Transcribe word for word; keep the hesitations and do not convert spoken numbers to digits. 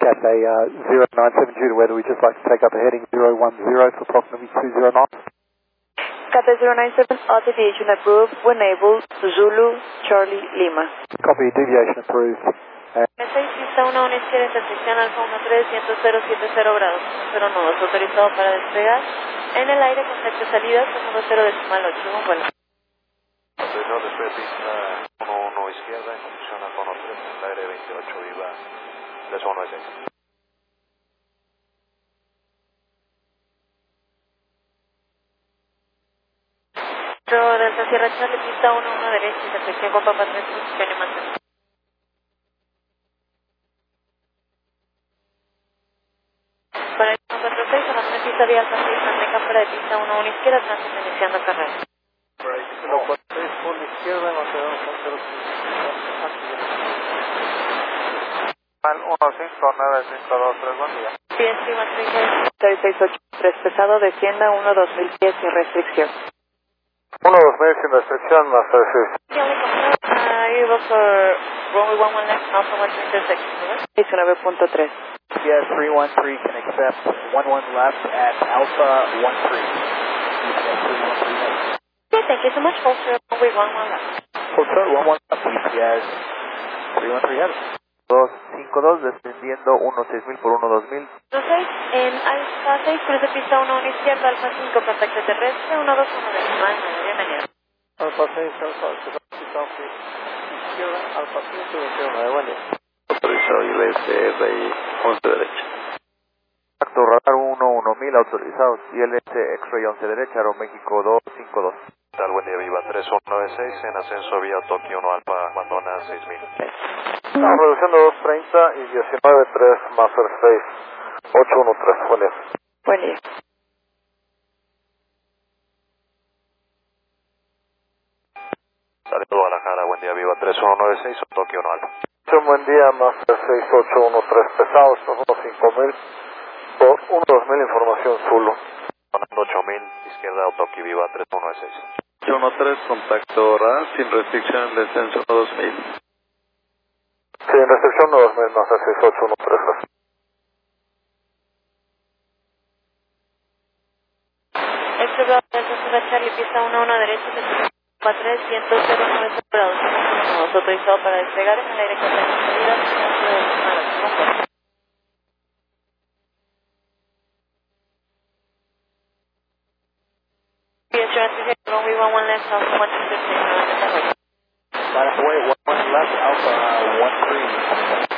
Cathay uh, zero nine seven due to weather, we'd just like to take up a heading zero one zero for approximately two zero nine. Cathay zero nine seven, all deviation approved, Wenable, Zulu, Charlie, Lima. Copy, deviation approved. M seis, pista uno, una izquierda, intersección Alfa uno tres, ciento cero siete cero grados, cero nudos, autorizado para despegar. En el aire, contacto salida, uno cero decimal ocho, un vuelo. Autorizado despegue pista uno uno izquierda, en condición Alfa uno tres, en el aire veintiocho, viva tres uno seis. Delta Sierra Charlie, pista uno uno derecha, intersección con Papa tres, posición y mantención. Para el uno cuatro seis, abandone pista vía Alfa seis, mantenga fuera de pista uno uno izquierda, tránsito iniciando carrera. uno cuatro seis, por la izquierda, mantenemos uno cero uno seis, con nueve cinco dos tres, buen día. P S P matriz seis seis ocho tres, pesado, descienda uno dos mil pies sin restricción. uno dos mil sin restricción, más seis seis. Uh, you book for runway one one left, Alpha one two intersection, diecinueve punto tres. Yes, three one three can accept one one left at Alpha one three. Okay, thank you so much, hold for runway one one left. Hold for one one left, P T S three one three, dos cinco dos, descendiendo uno seis mil por uno dos mil. dos seis, en Alfa seis, cruce pista uno uno izquierda, Alfa cinco, contacto terrestre, uno dos uno decimal, bienvenido. Alfa seis, Alfa pista izquierda, Alfa cinco, veintiuno de buen día. Autorizado I L S R I once derecha. Acto radar uno uno mil autorizados, I L S X-Ray once derecha, Aeroméxico dos cinco dos. Tal, buen día, viva tres uno nueve seis, en ascenso vía Tokio uno Alfa, abandona seis mil. Estamos reduciendo dos treinta y diecinueve tres, Master seis, ocho uno tres, buen día. Buen día. Saludos Guadalajara, buen día, viva tres uno nueve seis, Tokio uno Alfa. Buen día, Master seis ocho uno tres, pesados, uno cinco mil, por uno dos mil, información Zulu. ocho mil, izquierda, Tokio, viva tres uno nueve seis. ocho uno tres, contacto radar, sin restricción, descenso dos mil. Sin restricción dos mil, Master seis ocho uno tres, gracias. Extra Bravo, Delta Sierra Charlie, pista uno uno derecha, tres, ciento cero nueve grados, autorizado para despegar en el aire con salida,